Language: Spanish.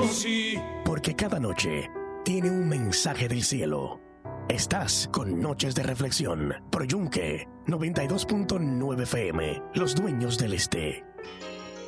sí. Porque cada noche tiene un mensaje del cielo. Estás con Noches de Reflexión, por Yunque 92.9 FM, los dueños del este.